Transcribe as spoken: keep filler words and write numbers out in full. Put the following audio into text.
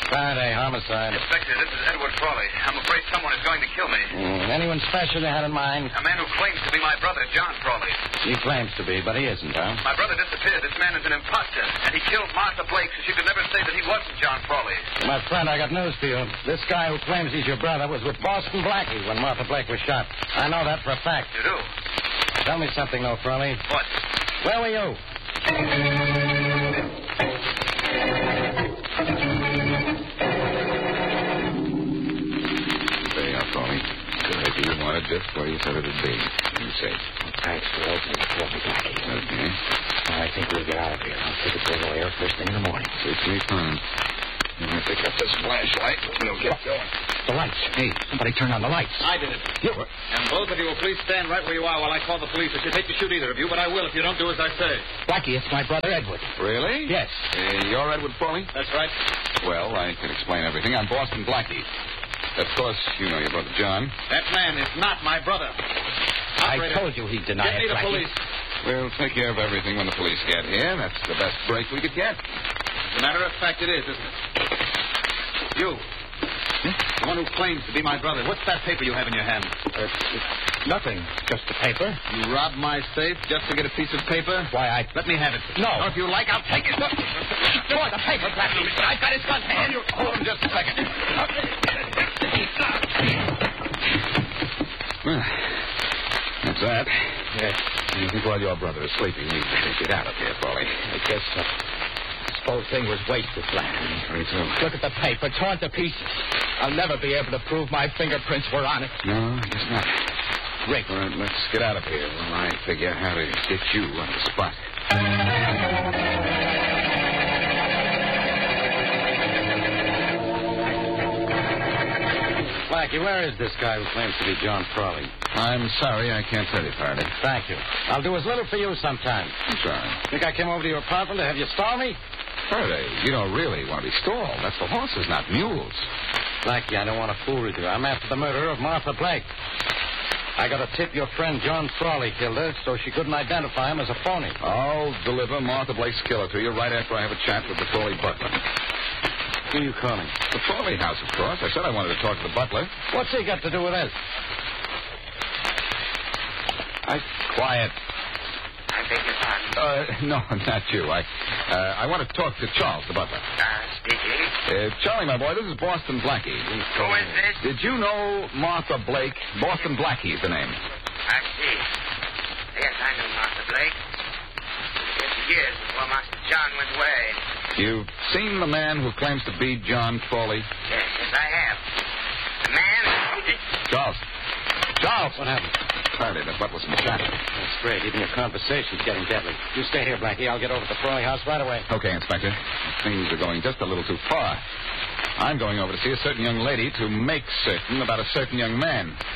Faraday, homicide. Inspector, this is Edward Frawley. I'm afraid someone is going to kill me. Mm, anyone special you had in mind? A man who claims to be my brother, John Frawley. He claims to be, but he isn't, huh? My brother disappeared. This man is an imposter, and he killed Martha Blake so she could never say that he wasn't John Frawley. My friend, I got news for you. This guy who claims he's your brother was with Boston Blackie when Martha Blake was shot. I know that for a fact. You do? Tell me something, though, Frawley. What? Where were you? There you are, Frawley. Good idea. You want it just where you said it would be. You safe. Thanks for opening the door, Blackie. Okay. I think we'll get out of here. I'll take it to a lawyer first thing in the morning. Safely fine. I'm going to pick up this flashlight. We'll get going. The lights. Hey, somebody turn on the lights. I did it. You? And both of you will please stand right where you are while I call the police. I should hate to shoot either of you, but I will if you don't do as I say. Blackie, it's my brother Edward. Really? Yes. Uh, you're Edward Frawley? That's right. Well, I can explain everything. I'm Boston Blackie. Of course, you know your brother John. That man is not my brother. I told you he'd deny Get it, me the Blackie. police. We'll take care of everything when the police get here. That's the best break we could get. As a matter of fact, it is, isn't it? You. Hmm? The one who claims to be my brother. What's that paper you have in your hand? Uh, it's nothing. Just the paper. You robbed my safe just to get a piece of paper? Why, I... Let me have it. No. Or if you like, I'll take it. Go on, the paper, Blackie. I've got his gun hand. Hold him just a second. Well, that's that. Yes. I think while your brother is sleeping, we can get out of here, Frawley. I guess so. This whole thing was wasted, Blackie. Very so. Look at the paper, torn to pieces. I'll never be able to prove my fingerprints were on it. No, I guess not. Rick. All right, let's get out of here while I figure how to get you on the spot. Blackie, where is this guy who claims to be John Frawley? I'm sorry, I can't tell you, Faraday. Thank you. I'll do as little for you sometime. I'm sorry. Think I came over to your apartment to have you stall me? Faraday, you don't really want to be stalled. That's for horses, not mules. Blackie, I don't want to fool with you. I'm after the murderer of Martha Blake. I got a tip your friend John Frawley killed her, so she couldn't identify him as a phony. I'll deliver Martha Blake's killer to you right after I have a chat with the Frawley butler. Who are you calling? The Frawley house, of course. I said I wanted to talk to the butler. What's he got to do with this? I... Quiet. I beg your pardon. Uh, no, not you. I uh, I want to talk to Charles, the butler. Uh, speaking. Uh, Charlie, my boy, this is Boston Blackie. Who is this? Did you know Martha Blake? Boston Blackie is the name. I see. Yes, I knew Martha Blake. Fifty years before Master John went away. You've seen the man who claims to be John Frawley? Yes, yes, I have. The man... Charles. Charles! What happened? Faraday, the butler's in the shot. That's great. Even your conversation's getting deadly. You stay here, Blackie. I'll get over to the Frawley house right away. Okay, Inspector. Things are going just a little too far. I'm going over to see a certain young lady to make certain about a certain young man.